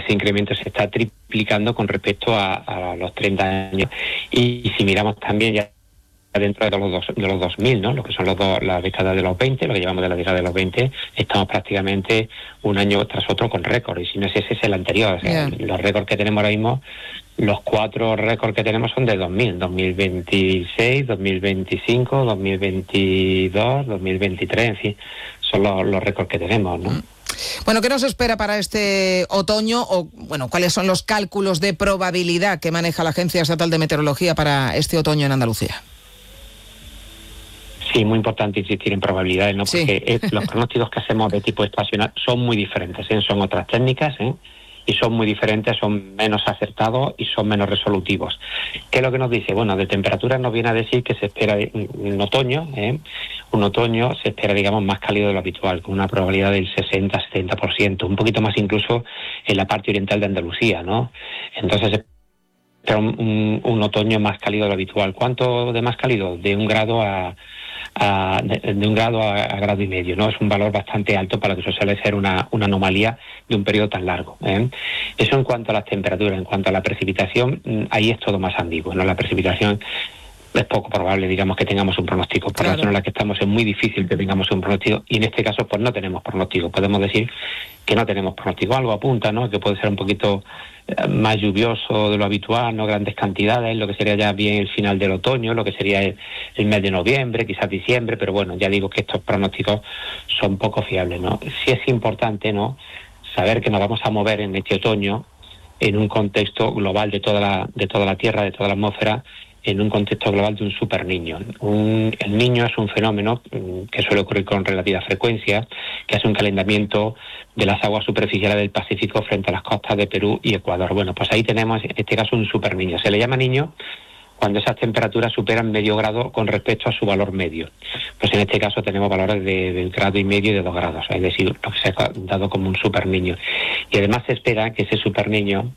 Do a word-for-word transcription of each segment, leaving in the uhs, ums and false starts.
ese incremento se está triplicando con respecto a, a los treinta años. Y, y si miramos también ya dentro de los, dos, de los dos mil, ¿no? Lo que son los dos, la década de los veinte, lo que llevamos de la década de los veinte, estamos prácticamente un año tras otro con récord, y si no es ese, es el anterior. O sea, yeah. Los récords que tenemos ahora mismo, los cuatro récords que tenemos son de dos mil, dos mil veintiséis, dos mil veinticinco, dos mil veintidós, dos mil veintitrés, en fin, son los, los récords que tenemos, ¿no? Bueno, ¿qué nos espera para este otoño? O, bueno, ¿cuáles son los cálculos de probabilidad que maneja la Agencia Estatal de Meteorología para este otoño en Andalucía? Sí, muy importante insistir en probabilidades, ¿no? Sí. Porque eh, los pronósticos que hacemos de tipo estacional son muy diferentes, ¿eh? Son otras técnicas, ¿eh? Y son muy diferentes, son menos acertados y son menos resolutivos. ¿Qué es lo que nos dice? Bueno, de temperaturas nos viene a decir que se espera un otoño, ¿eh? Un otoño se espera, digamos, más cálido de lo habitual, con una probabilidad del sesenta a setenta por ciento, un poquito más incluso en la parte oriental de Andalucía, ¿no? Entonces, pero un, un, un otoño más cálido de lo habitual. ¿Cuánto de más cálido? De un grado a... A, de, de un grado a, a grado y medio, ¿no? Es un valor bastante alto para lo que suele ser una, una anomalía de un periodo tan largo, ¿eh? Eso en cuanto a las temperaturas. En cuanto a la precipitación, ahí es todo más ambiguo, ¿no? La precipitación es poco probable, digamos, que tengamos un pronóstico. Por claro. La zona en la que estamos es muy difícil que tengamos un pronóstico, y en este caso pues no tenemos pronóstico. Podemos decir que no tenemos pronóstico. Algo apunta, ¿no? Que puede ser un poquito más lluvioso de lo habitual, no grandes cantidades, lo que sería ya bien el final del otoño, lo que sería el, el mes de noviembre, quizás diciembre, pero bueno, ya digo que estos pronósticos son poco fiables, ¿no? Sí es importante, ¿no?, saber que nos vamos a mover en este otoño en un contexto global de toda la, de toda la Tierra, de toda la atmósfera, en un contexto global de un superniño. Un, el niño es un fenómeno que suele ocurrir con relativa frecuencia, que hace un calentamiento de las aguas superficiales del Pacífico frente a las costas de Perú y Ecuador. Bueno, pues ahí tenemos, en este caso, un superniño. Se le llama niño cuando esas temperaturas superan medio grado con respecto a su valor medio. Pues en este caso tenemos valores de, de grado y medio y de dos grados, es decir, lo que se ha dado como un superniño. Y además se espera que ese superniño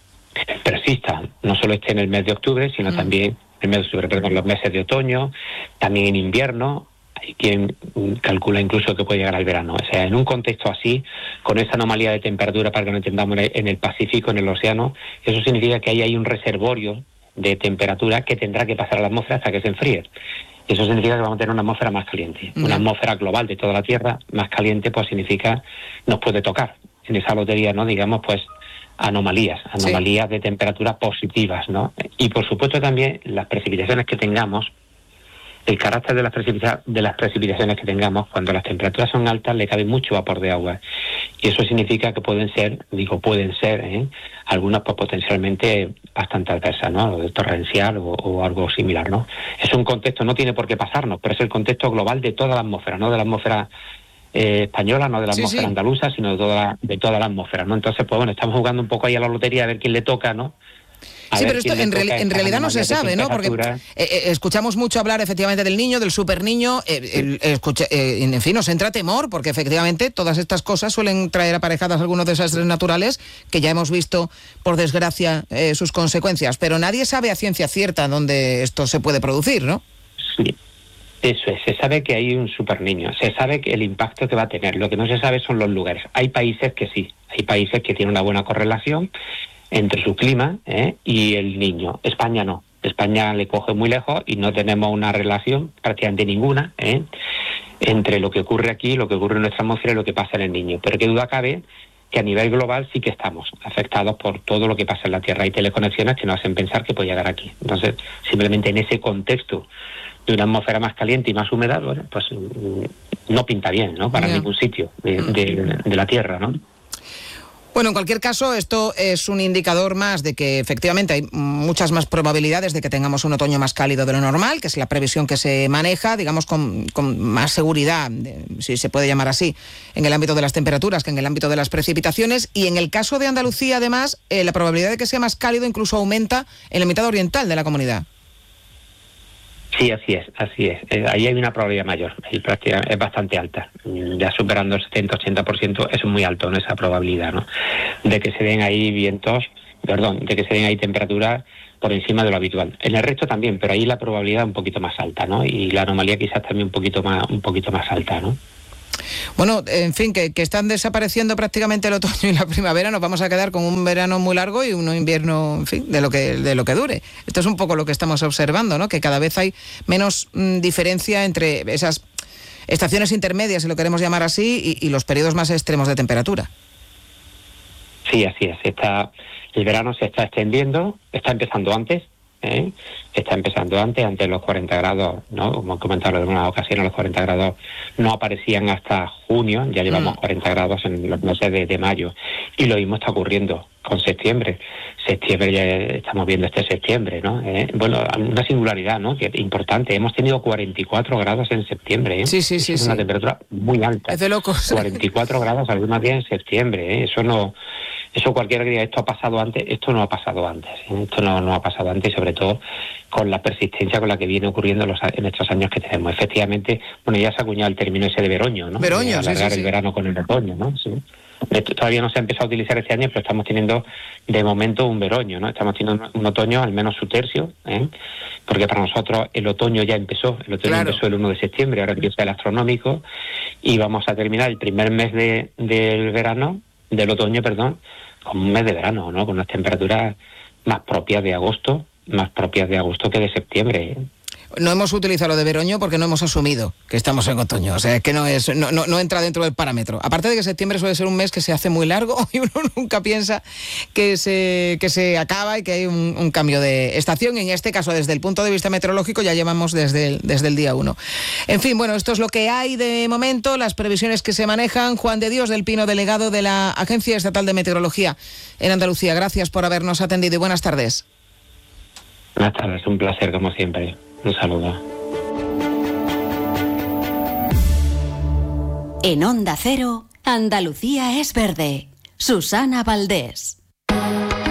persista, no solo esté en el mes de octubre, sino mm. también el mes de octubre, perdón, los meses de otoño, también en invierno. Hay quien calcula incluso que puede llegar al verano. O sea, en un contexto así, con esa anomalía de temperatura, para que no entendamos, en el Pacífico, en el océano, eso significa que ahí hay un reservorio de temperatura que tendrá que pasar a la atmósfera hasta que se enfríe. Y eso significa que vamos a tener una atmósfera más caliente. Mm. Una atmósfera global de toda la Tierra más caliente, pues significa, nos puede tocar en esa lotería, ¿no? Digamos, pues, anomalías, anomalías sí. de temperaturas positivas, ¿no? Y por supuesto también las precipitaciones que tengamos, el carácter de las, precipita- de las precipitaciones que tengamos, cuando las temperaturas son altas le cabe mucho vapor de agua, y eso significa que pueden ser, digo pueden ser, ¿eh? algunas pues potencialmente bastante adversas, ¿no? Torrencial o, o algo similar, ¿no? Es un contexto, no tiene por qué pasarnos, pero es el contexto global de toda la atmósfera, no de la atmósfera Eh, española, no de la sí, atmósfera sí. andaluza, sino de toda, la, de toda la atmósfera, ¿no? Entonces, pues bueno, estamos jugando un poco ahí a la lotería a ver quién le toca, ¿no? A sí, pero esto en, reali- en realidad no se sabe, ¿no? Porque eh, eh, escuchamos mucho hablar efectivamente del niño, del superniño, eh, sí. el, escucha, eh, en fin, nos entra temor, porque efectivamente todas estas cosas suelen traer aparejadas algunos desastres naturales que ya hemos visto, por desgracia, eh, sus consecuencias, pero nadie sabe a ciencia cierta dónde esto se puede producir, ¿no? Sí. Eso es, se sabe que hay un superniño, se sabe que el impacto que va a tener, lo que no se sabe son los lugares. Hay países que sí, hay países que tienen una buena correlación entre su clima ¿eh? y el niño. España no, España le coge muy lejos y no tenemos una relación prácticamente ninguna ¿eh? entre lo que ocurre aquí, lo que ocurre en nuestra atmósfera y lo que pasa en el niño. Pero qué duda cabe que a nivel global sí que estamos afectados por todo lo que pasa en la Tierra. Hay teleconexiones que nos hacen pensar que puede llegar aquí. Entonces, simplemente en ese contexto de una atmósfera más caliente y más húmeda, bueno, pues no pinta bien, ¿no? Para yeah. ningún sitio de, de, de la Tierra, ¿no? Bueno, en cualquier caso, esto es un indicador más de que efectivamente hay muchas más probabilidades de que tengamos un otoño más cálido de lo normal, que es la previsión que se maneja, digamos, con, con más seguridad, si se puede llamar así, en el ámbito de las temperaturas que en el ámbito de las precipitaciones. Y en el caso de Andalucía, además, eh, la probabilidad de que sea más cálido incluso aumenta en la mitad oriental de la comunidad. Sí, así es, así es. Eh, ahí hay una probabilidad mayor, ahí prácticamente es bastante alta. Ya superando el setenta ochenta por ciento es muy alto, ¿no? Esa probabilidad, ¿no? De que se den ahí vientos, perdón, de que se den ahí temperaturas por encima de lo habitual. En el resto también, pero ahí la probabilidad es un poquito más alta, ¿no? Y la anomalía quizás también un poquito más, un poquito más alta, ¿no? Bueno, en fin, que, que están desapareciendo prácticamente el otoño y la primavera, nos vamos a quedar con un verano muy largo y un invierno, en fin, de lo que de lo que dure. Esto es un poco lo que estamos observando, ¿no? Que cada vez hay menos mmm, diferencia entre esas estaciones intermedias, si lo queremos llamar así, y, y los periodos más extremos de temperatura. Sí, así es. Está, el verano se está extendiendo, está empezando antes, ¿eh? Está empezando antes, antes los cuarenta grados, ¿no? Como he comentado en algunas ocasiones, los cuarenta grados no aparecían hasta junio, ya llevamos mm. cuarenta grados en los meses de, de mayo, y lo mismo está ocurriendo con septiembre. Septiembre ya estamos viendo este septiembre, ¿no? ¿Eh? Bueno, una singularidad, ¿no? Que es importante, hemos tenido cuarenta y cuatro grados en septiembre, ¿eh? Sí, sí, sí. Es una sí. temperatura muy alta. Es de locos. cuarenta y cuatro grados algunos días en septiembre, ¿eh? Eso no... Eso cualquiera que diga, esto ha pasado antes, esto no ha pasado antes, ¿eh? Esto no, no ha pasado antes, y sobre todo con la persistencia con la que viene ocurriendo en, los, en estos años que tenemos. Efectivamente, bueno, ya se ha acuñado el término ese de veroño, ¿no? Veroño, de alargar sí, sí, sí. el verano con el otoño, ¿no? Sí. Esto todavía no se ha empezado a utilizar este año, pero estamos teniendo de momento un veroño, ¿no? Estamos teniendo un, un otoño, al menos su tercio, ¿eh? Porque para nosotros el otoño ya empezó, el otoño claro. empezó el uno de septiembre, ahora empieza el astronómico, y vamos a terminar el primer mes de, del verano, del otoño, perdón, con un mes de verano, ¿no? Con unas temperaturas más propias de agosto, más propias de agosto que de septiembre, ¿eh? No hemos utilizado lo de veroño porque no hemos asumido que estamos en otoño, o sea, es que no es no, no, no entra dentro del parámetro. Aparte de que septiembre suele ser un mes que se hace muy largo y uno nunca piensa que se que se acaba y que hay un, un cambio de estación, y en este caso desde el punto de vista meteorológico ya llevamos desde el, desde el día uno. En fin, bueno, esto es lo que hay de momento, las previsiones que se manejan. Juan de Dios del Pino, delegado de la Agencia Estatal de Meteorología en Andalucía, gracias por habernos atendido y buenas tardes. Buenas tardes, un placer como siempre. Un saludo. En Onda Cero, Andalucía es verde. Susana Valdés.